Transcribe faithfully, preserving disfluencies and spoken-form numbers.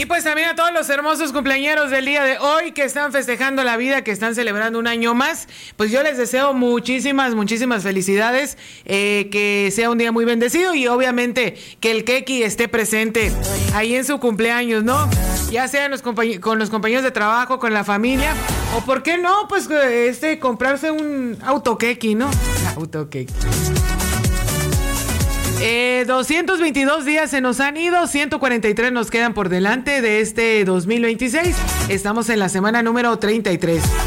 Y pues también a todos los hermosos cumpleañeros del día de hoy que están festejando la vida, que están celebrando un año más, pues yo les deseo muchísimas, muchísimas felicidades, eh, que sea un día muy bendecido y obviamente que el Keki esté presente ahí en su cumpleaños, ¿no? Ya sea los compañ- con los compañeros de trabajo, con la familia, o por qué no, pues este comprarse un auto Keki, ¿no? Auto Keki. Eh, doscientos veintidós días se nos han ido, ciento cuarenta y tres nos quedan por delante de este dos mil veintiséis. Estamos en la semana número treinta y tres.